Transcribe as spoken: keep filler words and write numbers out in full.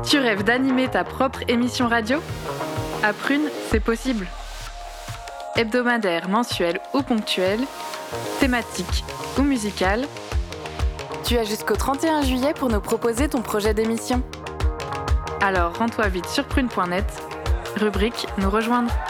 Tu rêves d'animer ta propre émission radio ? À Prune, c'est possible. Hebdomadaire, mensuel ou ponctuel, thématique ou musicale, tu as jusqu'au trente et un juillet pour nous proposer ton projet d'émission. Alors rends-toi vite sur prune point net, rubrique Nous rejoindre.